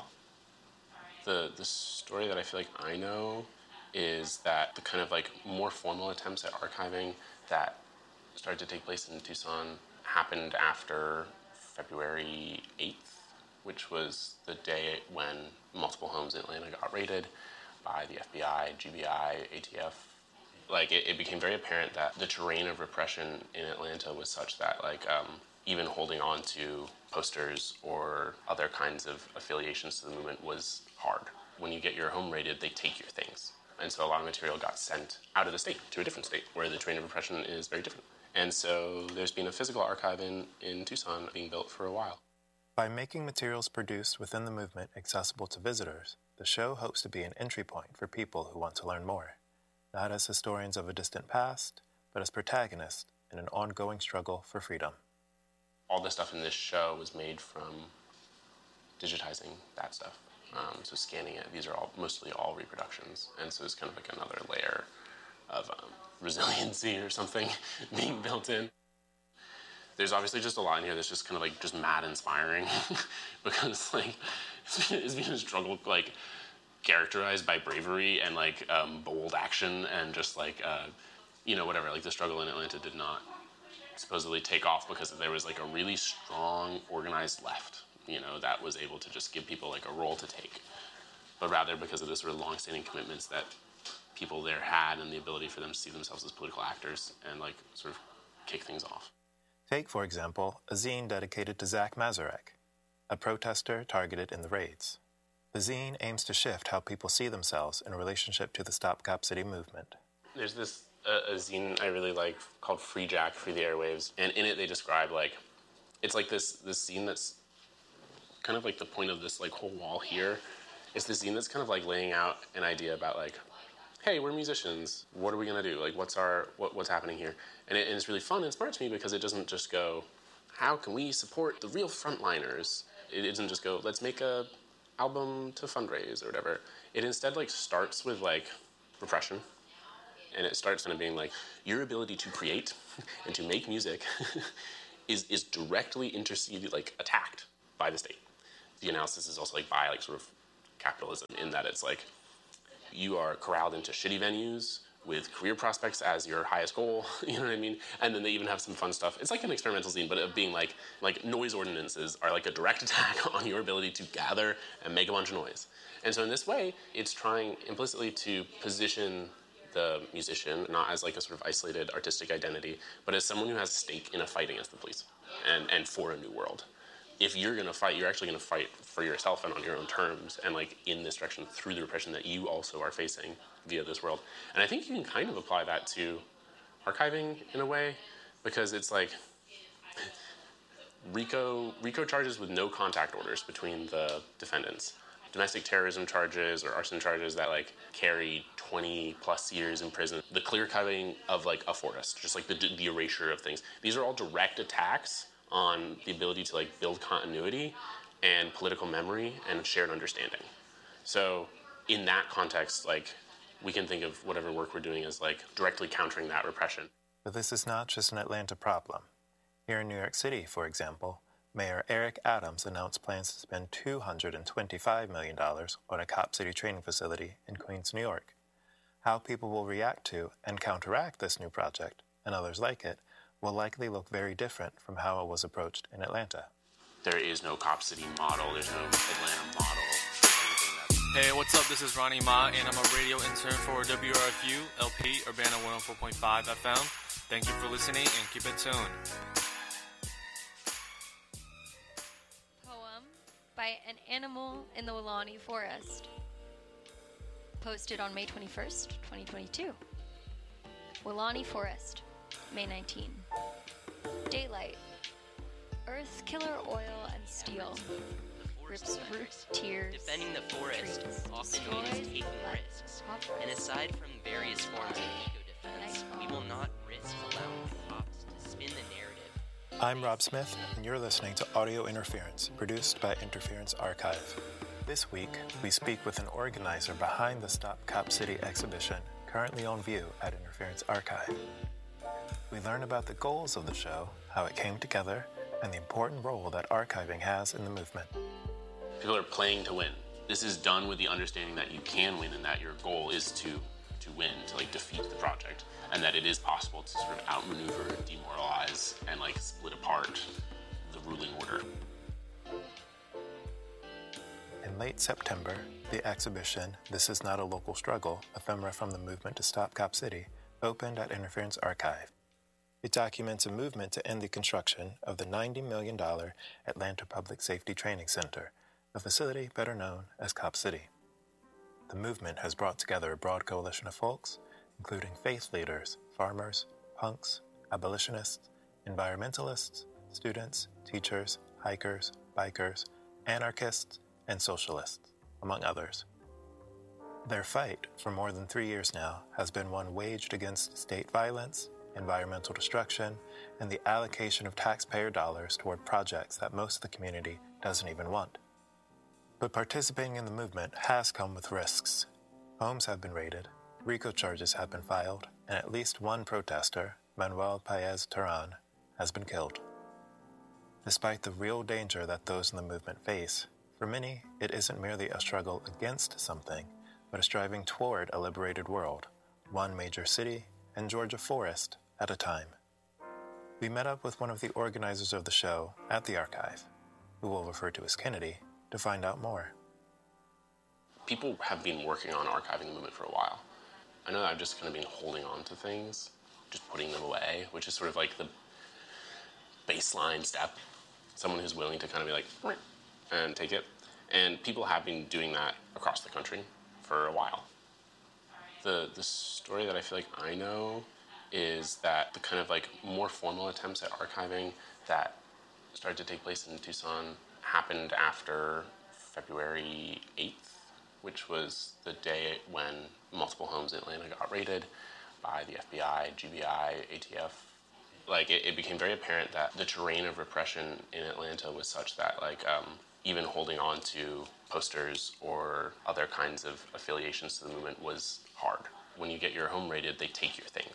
The the story that I feel like I know is that the kind of like more formal attempts at archiving that started to take place in Tucson happened after February eighth, which was the day when multiple homes in Atlanta got raided by the F B I, G B I, A T F. Like, it, it became very apparent that the terrain of repression in Atlanta was such that, like, um, even holding on to posters or other kinds of affiliations to the movement was hard. When you get your home raided, they take your things. And so a lot of material got sent out of the state to a different state where the terrain of repression is very different. And so there's been a physical archive in, in Tucson being built for a while. By making materials produced within the movement accessible to visitors, the show hopes to be an entry point for people who want to learn more, not as historians of a distant past, but as protagonists in an ongoing struggle for freedom. All the stuff in this show was made from digitizing that stuff. Um, so scanning it, these are all mostly all reproductions. And so it's kind of like another layer of um, resiliency or something being built in. There's obviously just a lot in here that's just kind of like just mad inspiring because like it's been a struggle like characterized by bravery and like um, bold action and just like, uh, you know, whatever, like the struggle in Atlanta did not supposedly take off because there was like a really strong organized left, you know, that was able to just give people like a role to take, but rather because of the sort of long-standing commitments that people there had and the ability for them to see themselves as political actors and like sort of kick things off. Take, for example, a zine dedicated to Zach Mazurek, a protester targeted in the raids. The zine aims to shift how people see themselves in relationship to the Stop Cop City movement. There's this uh, a zine I really like called Free Jack, Free the Airwaves, and in it they describe like, it's like this this zine that's kind of like the point of this like whole wall here. It's the zine that's kind of like laying out an idea about like, hey, we're musicians. What are we gonna do? Like, what's our what, what's happening here? And, it, and it's really fun and smart to me because it doesn't just go, how can we support the real frontliners? It doesn't just go, let's make a album to fundraise or whatever. It instead like starts with like repression, and it starts kind of being like your ability to create and to make music is is directly interceded, like attacked by the state. The analysis is also like by like sort of capitalism, in that it's like you are corralled into shitty venues with career prospects as your highest goal, you know what I mean? And then they even have some fun stuff. It's like an experimental zine, but of being like, like noise ordinances are like a direct attack on your ability to gather and make a bunch of noise. And so in this way, it's trying implicitly to position the musician not as like a sort of isolated artistic identity, but as someone who has a stake in a fight against the police and, and for a new world. If you're going to fight, you're actually going to fight for yourself and on your own terms, and like in this direction through the repression that you also are facing via this world. And I think you can kind of apply that to archiving in a way, because it's like RICO RICO charges with no contact orders between the defendants. Domestic terrorism charges or arson charges that like carry twenty plus years in prison. The clear cutting of like a forest, just like the, the erasure of things. These are all direct attacks on the ability to like build continuity and political memory and shared understanding. So in that context, like we can think of whatever work we're doing as like directly countering that repression. But this is not just an Atlanta problem. Here in New York City, for example, Mayor Eric Adams announced plans to spend two hundred twenty-five million dollars on a Cop City training facility in Queens, New York. How people will react to and counteract this new project, and others like it, will likely look very different from how it was approached in Atlanta. There is no Cop City model, there's no Atlanta model. Hey, what's up? This is Ronnie Ma, and I'm a radio intern for W R F U, L P, Urbana one oh four point five F M. Thank you for listening, and keep it tuned. Poem by an animal in the Weelaunee Forest. Posted on May twenty-first, twenty twenty-two. Weelaunee Forest, May nineteenth. Daylight. Earth killer oil and steel. Rips root tears. Defending the forest trees, often means taking risks. And aside from various forms of eco-defense, we will not risk allowing cops to spin the narrative. I'm Rob Smith, and you're listening to Audio Interference, produced by Interference Archive. This week, we speak with an organizer behind the Stop Cop City exhibition, currently on view at Interference Archive. We learn about the goals of the show, how it came together, and the important role that archiving has in the movement. People are playing to win. This is done with the understanding that you can win and that your goal is to to win, to like defeat the project, and that it is possible to sort of outmaneuver, demoralize, and like split apart the ruling order. In late September, the exhibition This Is Not a Local Struggle, Ephemera from the Movement to Stop Cop City, opened at Interference Archive. It documents a movement to end the construction of the ninety million dollars Atlanta Public Safety Training Center, a facility better known as Cop City. The movement has brought together a broad coalition of folks, including faith leaders, farmers, punks, abolitionists, environmentalists, students, teachers, hikers, bikers, anarchists, and socialists, among others. Their fight, for more than three years now, has been one waged against state violence, environmental destruction, and the allocation of taxpayer dollars toward projects that most of the community doesn't even want. But participating in the movement has come with risks. Homes have been raided, RICO charges have been filed, and at least one protester, Manuel Paez Terán, has been killed. Despite the real danger that those in the movement face, for many, it isn't merely a struggle against something, but a striving toward a liberated world, one major city and Georgia forest at a time. We met up with one of the organizers of the show at the archive, who we'll refer to as Kennedy, to find out more. People have been working on archiving the movement for a while. I know that I've just kind of been holding on to things, just putting them away, which is sort of like the baseline step. Someone who's willing to kind of be like, and take it. And people have been doing that across the country for a while. The the story that I feel like I know is that the kind of like more formal attempts at archiving that started to take place in Tucson happened after February eighth, which was the day when multiple homes in Atlanta got raided by the F B I, G B I, A T F. Like, it, it became very apparent that the terrain of repression in Atlanta was such that, like, um, even holding on to posters or other kinds of affiliations to the movement was hard. When you get your home raided, they take your things.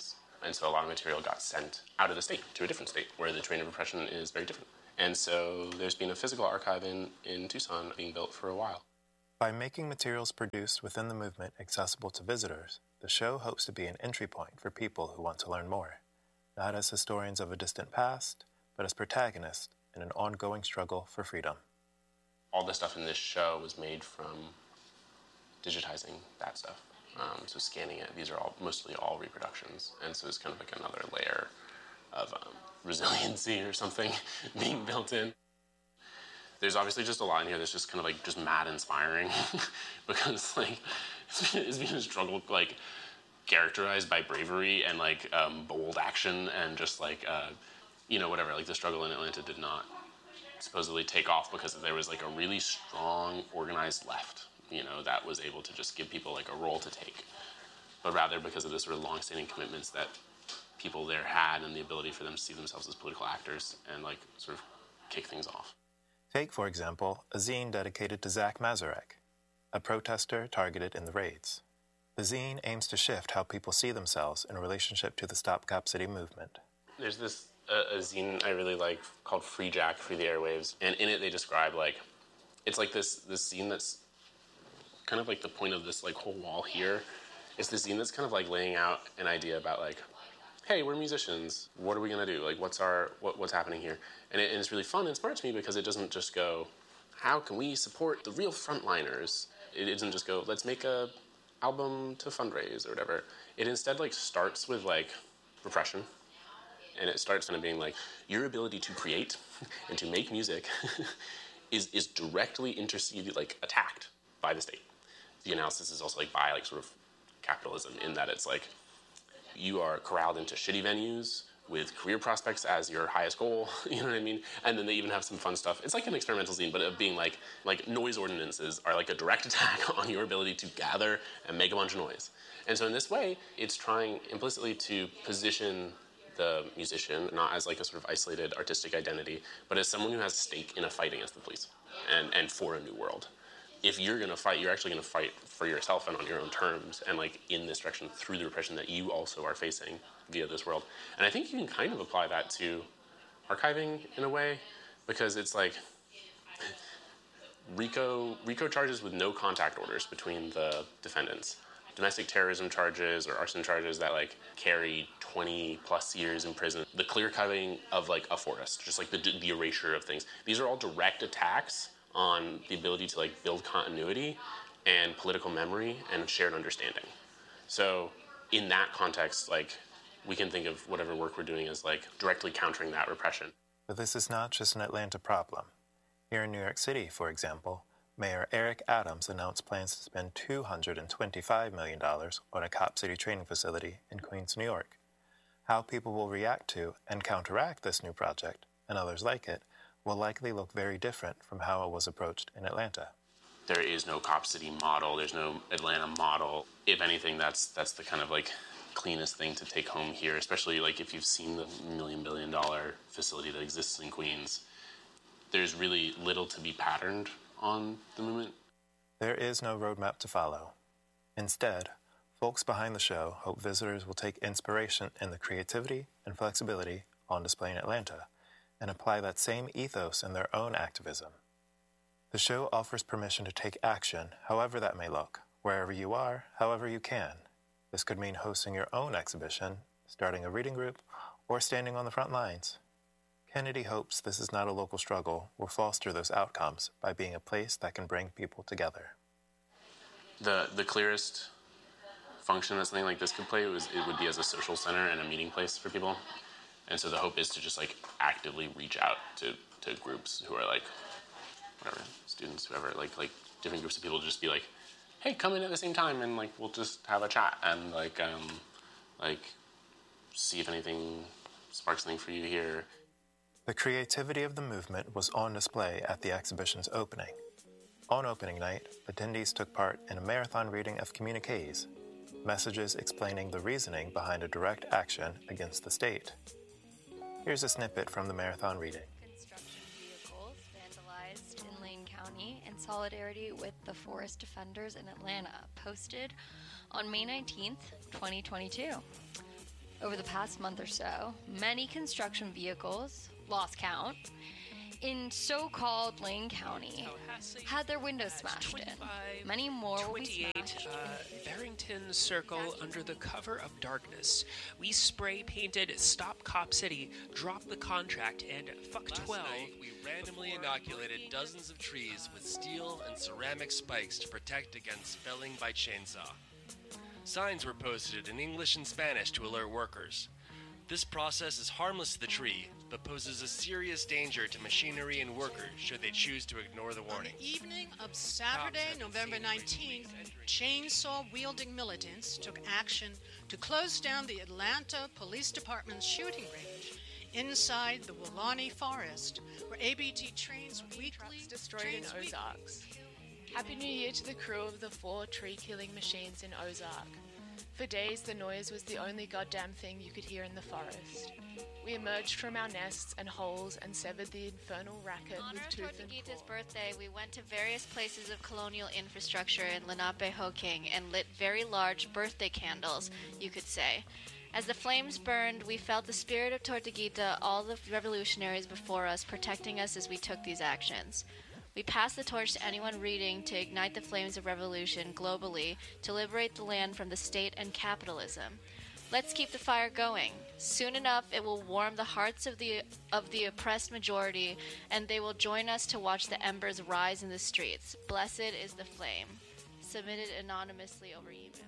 And so a lot of material got sent out of the state to a different state where the terrain of repression is very different. And so there's been a physical archive in, in Tucson being built for a while. By making materials produced within the movement accessible to visitors, the show hopes to be an entry point for people who want to learn more, not as historians of a distant past, but as protagonists in an ongoing struggle for freedom. All the stuff in this show was made from digitizing that stuff. Um, so scanning it, these are all mostly all reproductions. And so it's kind of like another layer of um, resiliency or something being built in. There's obviously just a lot in here that's just kind of like just mad inspiring because like it's been, it's been a struggle like characterized by bravery and like um, bold action and just like uh, you know whatever, like the struggle in Atlanta did not supposedly take off because there was like a really strong organized left, you know, that was able to just give people like a role to take, but rather because of the sort of long-standing commitments that people there had and the ability for them to see themselves as political actors and like sort of kick things off. Take, for example, a zine dedicated to Zach Mazurek, a protester targeted in the raids. The zine aims to shift how people see themselves in relationship to the Stop Cop City movement. There's this uh, a zine I really like called Free Jack, Free the Airwaves, and in it they describe like, it's like this this zine that's kind of like the point of this like whole wall here. It's this zine that's kind of like laying out an idea about like, hey, we're musicians. What are we gonna do? Like, what's our what, what's happening here? And, it, and it's really fun and smart to me because it doesn't just go, how can we support the real frontliners? It doesn't just go, let's make a album to fundraise or whatever. It instead like starts with like repression, and it starts kind of being like your ability to create and to make music is is directly interceded like attacked by the state. The analysis is also like by like sort of capitalism in that it's like, you are corralled into shitty venues with career prospects as your highest goal, you know what I mean? And then they even have some fun stuff. It's like an experimental zine, but of being like, like noise ordinances are like a direct attack on your ability to gather and make a bunch of noise. And so in this way, it's trying implicitly to position the musician not as like a sort of isolated artistic identity, but as someone who has a stake in a fight against the police and, and for a new world. If you're going to fight, you're actually going to fight for yourself and on your own terms and like in this direction through the repression that you also are facing via this world. And I think you can kind of apply that to archiving in a way, because it's like RICO, RICO charges with no contact orders between the defendants. Domestic terrorism charges or arson charges that like carry twenty plus years in prison. The clear cutting of like a forest, just like the, the erasure of things. These are all direct attacks on the ability to like build continuity and political memory and shared understanding. So in that context, like we can think of whatever work we're doing as like directly countering that repression. But this is not just an Atlanta problem. Here in New York City, for example, Mayor Eric Adams announced plans to spend two hundred twenty-five million dollars on a Cop City training facility in Queens, New York. How people will react to and counteract this new project, and others like it, will likely look very different from how it was approached in Atlanta. There is no Cop City model. There's no Atlanta model. If anything, that's that's the kind of like cleanest thing to take home here, especially like if you've seen the million billion dollar facility that exists in Queens. There's really little to be patterned on the movement. There is no roadmap to follow. Instead, folks behind the show hope visitors will take inspiration in the creativity and flexibility on display in Atlanta and apply that same ethos in their own activism. The show offers permission to take action, however that may look, wherever you are, however you can. This could mean hosting your own exhibition, starting a reading group, or standing on the front lines. Kennedy hopes this is not a local struggle will foster those outcomes by being a place that can bring people together. The the clearest function that something like this could play was it would be as a social center and a meeting place for people. And so the hope is to just like actively reach out to, to groups who are like, whatever, students, whoever, like like different groups of people to just be like, hey, come in at the same time and like we'll just have a chat and like um like see if anything sparks something for you here. The creativity of the movement was on display at the exhibition's opening. On opening night, attendees took part in a marathon reading of communiques, messages explaining the reasoning behind a direct action against the state. Here's a snippet from the marathon reading. Construction vehicles vandalized in Lane County in solidarity with the Forest Defenders in Atlanta, posted on May nineteenth, twenty twenty-two. Over the past month or so, many construction vehicles, lost count, in so-called Lane County had their windows smashed in. Many more will be smashed. Uh, Barrington Circle under the cover of darkness. We spray painted Stop Cop City, Drop the Contract, and Fuck Last twelve. night, we randomly inoculated dozens of trees with steel and ceramic spikes to protect against felling by chainsaw. Signs were posted in English and Spanish to alert workers. This process is harmless to the tree, but poses a serious danger to machinery and workers should they choose to ignore the warning. On the evening of Saturday, November nineteenth, chainsaw-wielding militants took action to close down the Atlanta Police Department's shooting range inside the Weelaunee Forest, where A B T trains weekly Trucks destroyed in trains weekly. Ozarks. Happy New Year to the crew of the four tree-killing machines in Ozark. For days, the noise was the only goddamn thing you could hear in the forest. We emerged from our nests and holes and severed the infernal racket On with our tooth and Tortuguita's claw. birthday, we went to various places of colonial infrastructure in Lenape-Hoking and lit very large birthday candles, you could say. As the flames burned, we felt the spirit of Tortuguita, all the revolutionaries before us, protecting us as we took these actions. We passed the torch to anyone reading to ignite the flames of revolution globally to liberate the land from the state and capitalism. Let's keep the fire going. Soon enough, it will warm the hearts of the of the oppressed majority, and they will join us to watch the embers rise in the streets. Blessed is the flame. Submitted anonymously over email.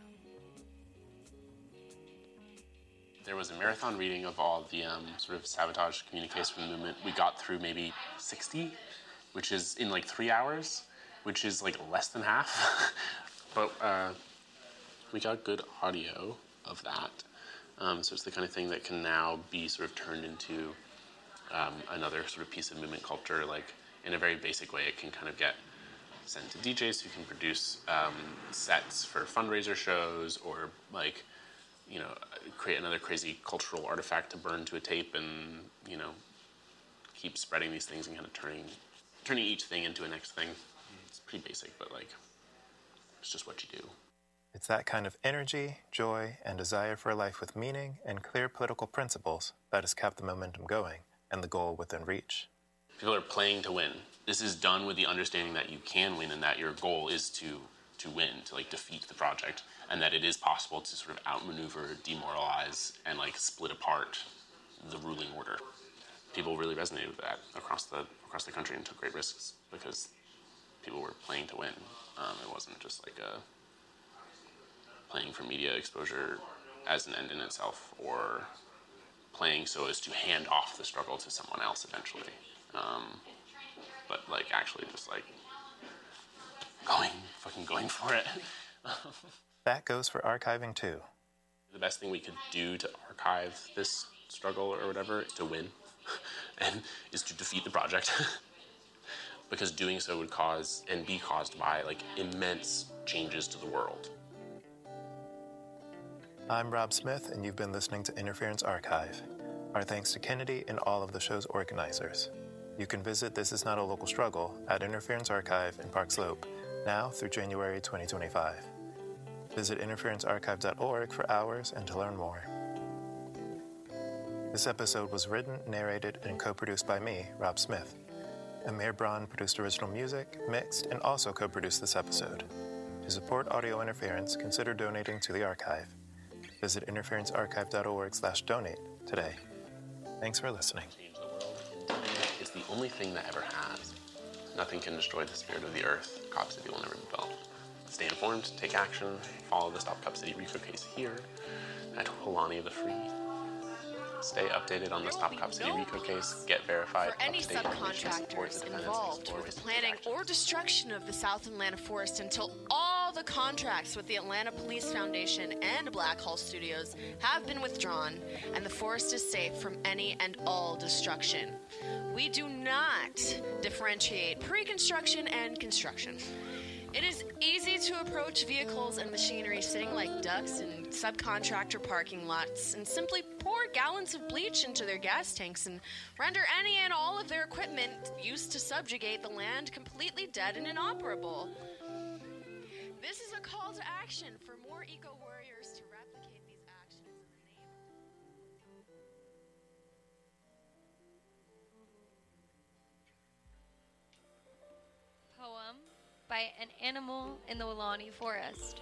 There was a marathon reading of all the um, sort of sabotage communiques from the movement. We got through maybe sixty, which is in like three hours, which is like less than half. But uh, we got good audio of that. Um, so it's the kind of thing that can now be sort of turned into um, another sort of piece of movement culture. Like in a very basic way, it can kind of get sent to D Js who can produce um, sets for fundraiser shows, or like, you know, create another crazy cultural artifact to burn to a tape, and, you know, keep spreading these things and kind of turning turning each thing into a next thing. It's pretty basic, but like, it's just what you do. It's that kind of energy, joy, and desire for a life with meaning and clear political principles that has kept the momentum going and the goal within reach. People are playing to win. This is done with the understanding that you can win and that your goal is to to win, to like defeat the project, and that it is possible to sort of outmaneuver, demoralize, and like split apart the ruling order. People really resonated with that across the across the country and took great risks because people were playing to win. Um, it wasn't just like a playing for media exposure as an end in itself, or playing so as to hand off the struggle to someone else eventually. Um, but like actually just like going, fucking going for it. That goes for archiving too. The best thing we could do to archive this struggle or whatever is to win, and is to defeat the project. Because doing so would cause, and be caused by, like, immense changes to the world. I'm Rob Smith, and you've been listening to Interference Archive. Our thanks to Kennedy and all of the show's organizers. You can visit This Is Not a Local Struggle at Interference Archive in Park Slope, now through January twenty twenty-five. Visit interference archive dot org for hours and to learn more. This episode was written, narrated, and co-produced by me, Rob Smith. Amir Braun produced original music, mixed, and also co-produced this episode. To support audio interference, consider donating to the archive. Visit interference archive dot org slash donate today. Thanks for listening. Change the world. It's the only thing that ever has. Nothing can destroy the spirit of the earth. Cop City will never be built. Stay informed, take action, follow the Stop Cop City Rico case here at Weelaunee the Free. Stay updated on the Stop Cop City Rico case, get verified, For any up-to-date information, support subcontractors the defendants, involved explore with the ways to planning take action. or destruction of the South Atlanta forest until all the contracts with the Atlanta Police Foundation and Black Hall Studios have been withdrawn and the forest is safe from any and all destruction. We do not differentiate pre-construction and construction. It is easy to approach vehicles and machinery sitting like ducks in subcontractor parking lots and simply pour gallons of bleach into their gas tanks and render any and all of their equipment used to subjugate the land completely dead and inoperable. This is a call to action for more eco-warriors to replicate these actions in the name of by an animal in the Wilani forest.